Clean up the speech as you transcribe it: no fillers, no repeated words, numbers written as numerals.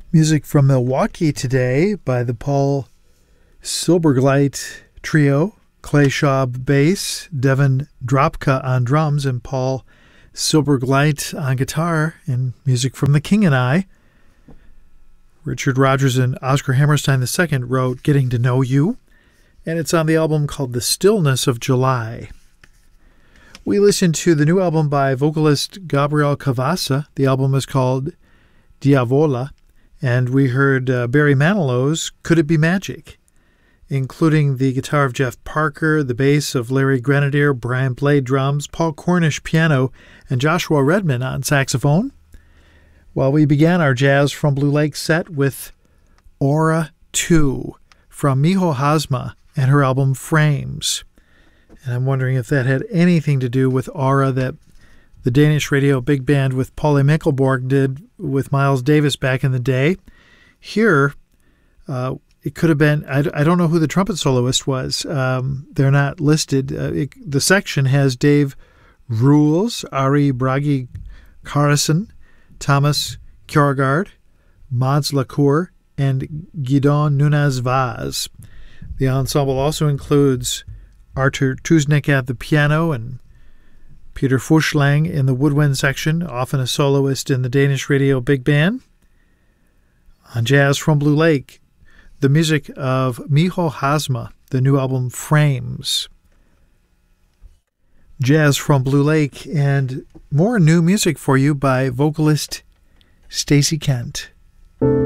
Music from Milwaukee today by the Paul Silbergleit Trio, Clay Schaub bass, Devin Dropka on drums, and Paul Silbergleit on guitar, and music from The King and I. Richard Rodgers and Oscar Hammerstein II wrote Getting to Know You, and it's on the album called The Stillness of July. We listened to the new album by vocalist Gabriel Cavassa. The album is called Diavola, and we heard Barry Manilow's Could It Be Magic, including the guitar of Jeff Parker, the bass of Larry Grenadier, Brian Blade drums, Paul Cornish piano, and Joshua Redman on saxophone. While we began our Jazz from Blue Lake set with Aura 2 from Miho Hazma and her album Frames. And I'm wondering if that had anything to do with Aura, that the Danish radio big band with Paule Mikkelborg did with Miles Davis back in the day. Here, it could have been, I don't know who the trumpet soloist was. They're not listed. The section has Dave Rules, Ari Bragi Karlsson, Thomas Kjærgaard, Mads Lacour, and Guidon Nunes Vaz. The ensemble also includes Artur Tuznik at the piano and Peter Fuschlang in the woodwind section, often a soloist in the Danish radio big band. On Jazz from Blue Lake, the music of Miho Hazma, the new album Frames. Jazz from Blue Lake, and more new music for you by vocalist Stacey Kent.